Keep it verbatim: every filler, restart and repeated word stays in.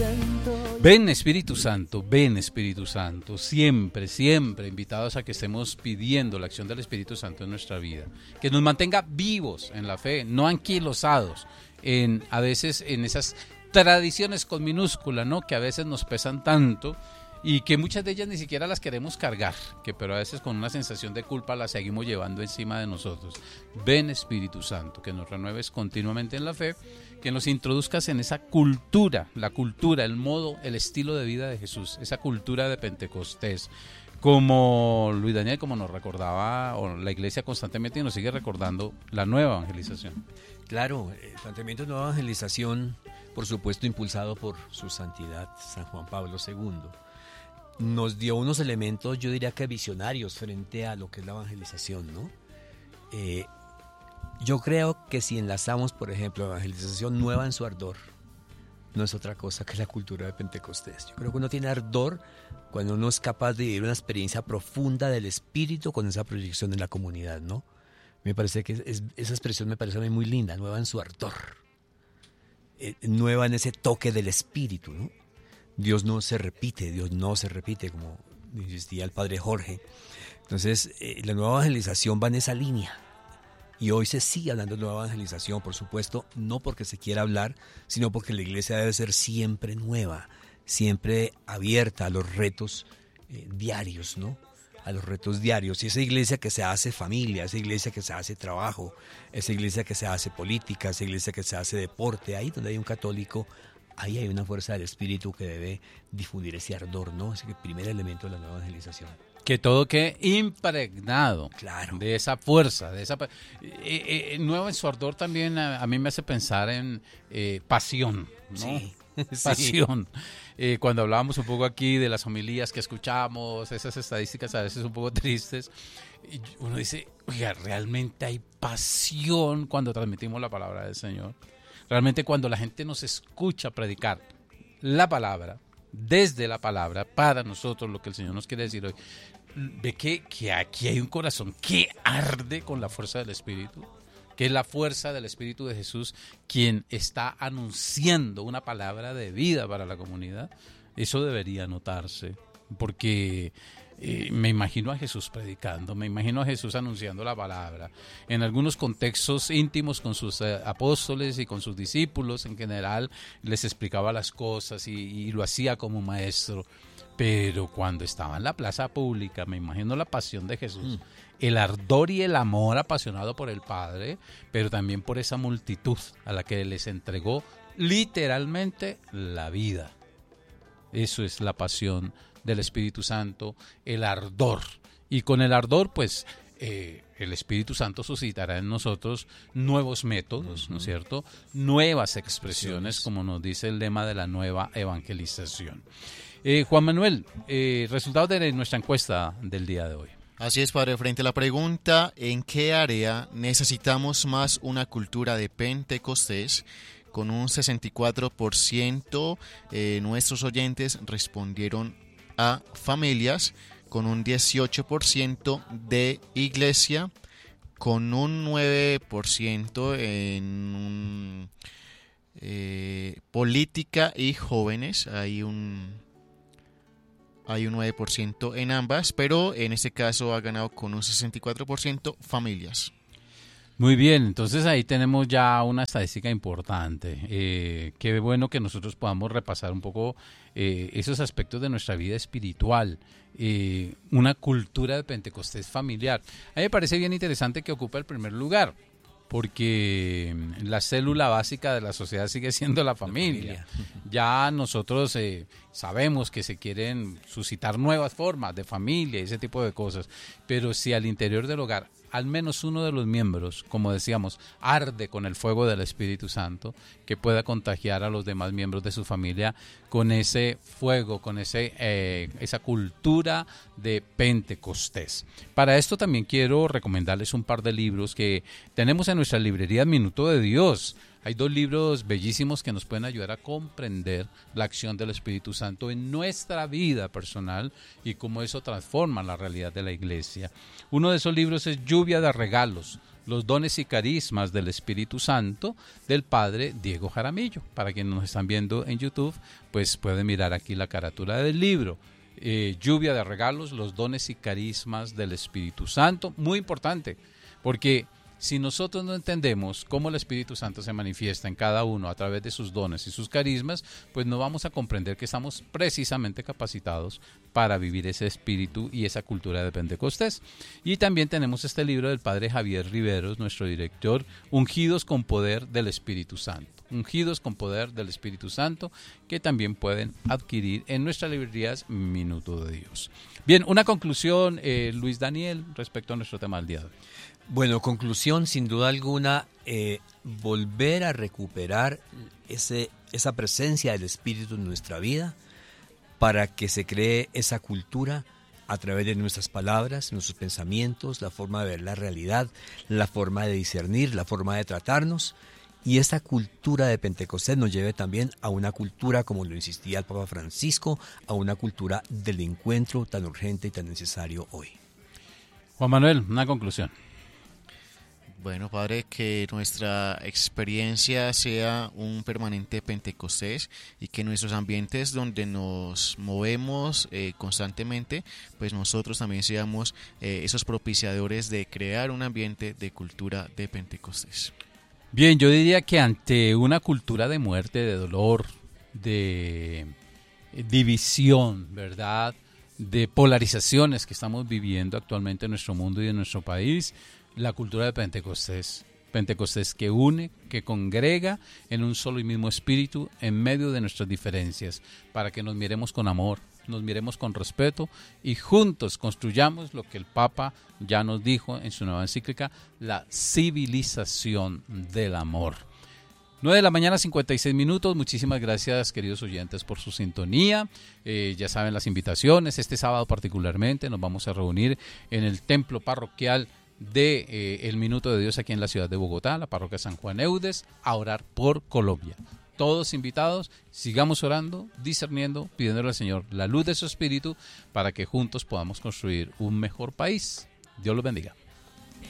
Ven Espíritu Santo, ven Espíritu Santo, siempre, siempre invitados a que estemos pidiendo la acción del Espíritu Santo en nuestra vida, que nos mantenga vivos en la fe, no anquilosados, en, a veces en esas tradiciones con minúscula, ¿no? Que a veces nos pesan tanto y que muchas de ellas ni siquiera las queremos cargar, que pero a veces con una sensación de culpa las seguimos llevando encima de nosotros. Ven Espíritu Santo, que nos renueves continuamente en la fe, que nos introduzcas en esa cultura, la cultura, el modo, el estilo de vida de Jesús, esa cultura de Pentecostés, como Luis Daniel, como nos recordaba, o la Iglesia constantemente nos sigue recordando, la nueva evangelización. Claro, el planteamiento de nueva evangelización, por supuesto impulsado por su santidad San Juan Pablo segundo, nos dio unos elementos, yo diría que visionarios frente a lo que es la evangelización, ¿no? Eh, yo creo que si enlazamos, por ejemplo, la evangelización nueva en su ardor, no es otra cosa que la cultura de Pentecostés. Yo creo que uno tiene ardor cuando uno es capaz de vivir una experiencia profunda del Espíritu con esa proyección en la comunidad, ¿no? Me parece que es, esa expresión me parece a mí muy linda, nueva en su ardor, eh, nueva en ese toque del Espíritu, ¿no? Dios no se repite, Dios no se repite, como insistía el padre Jorge. Entonces, eh, la nueva evangelización va en esa línea. Y hoy se sigue hablando de nueva evangelización, por supuesto, no porque se quiera hablar, sino porque la iglesia debe ser siempre nueva, siempre abierta a los retos eh, diarios, ¿no? A los retos diarios. Y esa iglesia que se hace familia, esa iglesia que se hace trabajo, esa iglesia que se hace política, esa iglesia que se hace deporte, ahí donde hay un católico, ahí hay una fuerza del Espíritu que debe difundir ese ardor, ¿no? Ese es el primer elemento de la nueva evangelización. Que todo quede impregnado, claro, de esa fuerza, de esa eh, eh, nuevo en su ardor también a, a mí me hace pensar en eh, pasión, ¿no? Sí. Pasión. Sí. Eh, cuando hablábamos un poco aquí de las homilías que escuchamos, esas estadísticas a veces un poco tristes, uno dice, oiga, realmente hay pasión cuando transmitimos la palabra del Señor. Realmente cuando la gente nos escucha predicar la palabra, desde la palabra, para nosotros lo que el Señor nos quiere decir hoy, ve que, que aquí hay un corazón que arde con la fuerza del Espíritu, que es la fuerza del Espíritu de Jesús quien está anunciando una palabra de vida para la comunidad. Eso debería notarse, porque eh, me imagino a Jesús predicando, me imagino a Jesús anunciando la palabra, en algunos contextos íntimos con sus eh, apóstoles y con sus discípulos, en general les explicaba las cosas y, y lo hacía como maestro, pero cuando estaba en la plaza pública, me imagino la pasión de Jesús, mm. el ardor y el amor apasionado por el Padre, pero también por esa multitud a la que les entregó literalmente la vida. Eso es la pasión del Espíritu Santo, el ardor. Y con el ardor, pues, eh, el Espíritu Santo suscitará en nosotros nuevos métodos, uh-huh. ¿no es cierto? Nuevas expresiones, como nos dice el lema de la nueva evangelización. Eh, Juan Manuel, eh, resultados de nuestra encuesta del día de hoy. Así es, padre, frente a la pregunta, ¿en qué área necesitamos más una cultura de Pentecostés? Con un sesenta y cuatro por ciento eh, nuestros oyentes respondieron a familias, con un dieciocho por ciento de iglesia, con un nueve por ciento en un, eh, política y jóvenes, hay un, hay un nueve por ciento en ambas, pero en este caso ha ganado con un sesenta y cuatro por ciento familias. Muy bien, entonces ahí tenemos ya una estadística importante. Eh, qué bueno que nosotros podamos repasar un poco eh, esos aspectos de nuestra vida espiritual, eh, una cultura de Pentecostés familiar. A mí me parece bien interesante que ocupa el primer lugar, porque la célula básica de la sociedad sigue siendo la familia. La familia. Ya nosotros eh, sabemos que se quieren suscitar nuevas formas de familia y ese tipo de cosas, pero si al interior del hogar al menos uno de los miembros, como decíamos, arde con el fuego del Espíritu Santo, que pueda contagiar a los demás miembros de su familia con ese fuego, con ese eh, esa cultura de Pentecostés. Para esto también quiero recomendarles un par de libros que tenemos en nuestra librería Minuto de Dios. Hay dos libros bellísimos que nos pueden ayudar a comprender la acción del Espíritu Santo en nuestra vida personal y cómo eso transforma la realidad de la iglesia. Uno de esos libros es Lluvia de Regalos, Los dones y carismas del Espíritu Santo del Padre Diego Jaramillo. Para quienes nos están viendo en YouTube, pues pueden mirar aquí la carátula del libro. Eh, lluvia de regalos, los dones y carismas del Espíritu Santo. Muy importante, porque si nosotros no entendemos cómo el Espíritu Santo se manifiesta en cada uno a través de sus dones y sus carismas, pues no vamos a comprender que estamos precisamente capacitados para vivir ese espíritu y esa cultura de Pentecostés. Y también tenemos este libro del padre Javier Riveros, nuestro director, Ungidos con Poder del Espíritu Santo. Ungidos con Poder del Espíritu Santo, que también pueden adquirir en nuestras librerías Minuto de Dios. Bien, una conclusión, eh, Luis Daniel, respecto a nuestro tema del día de hoy. Bueno, conclusión, sin duda alguna, eh, volver a recuperar ese, esa presencia del Espíritu en nuestra vida para que se cree esa cultura a través de nuestras palabras, nuestros pensamientos, la forma de ver la realidad, la forma de discernir, la forma de tratarnos. Y esta cultura de Pentecostés nos lleve también a una cultura, como lo insistía el Papa Francisco, a una cultura del encuentro tan urgente y tan necesario hoy. Juan Manuel, una conclusión. Bueno, Padre, que nuestra experiencia sea un permanente Pentecostés y que nuestros ambientes donde nos movemos eh, constantemente, pues nosotros también seamos eh, esos propiciadores de crear un ambiente de cultura de Pentecostés. Bien, yo diría que ante una cultura de muerte, de dolor, de división, ¿verdad?, de polarizaciones que estamos viviendo actualmente en nuestro mundo y en nuestro país, la cultura de Pentecostés, Pentecostés que une, que congrega en un solo y mismo espíritu en medio de nuestras diferencias, para que nos miremos con amor, nos miremos con respeto y juntos construyamos lo que el Papa ya nos dijo en su nueva encíclica, la civilización del amor. nueve de la mañana, cincuenta y seis minutos. Muchísimas gracias, queridos oyentes, por su sintonía. Eh, ya saben las invitaciones. Este sábado particularmente nos vamos a reunir en el templo parroquial de eh, El Minuto de Dios aquí en la ciudad de Bogotá, la parroquia San Juan Eudes, a orar por Colombia. Todos invitados, sigamos orando, discerniendo, pidiéndole al Señor la luz de su espíritu para que juntos podamos construir un mejor país. Dios los bendiga.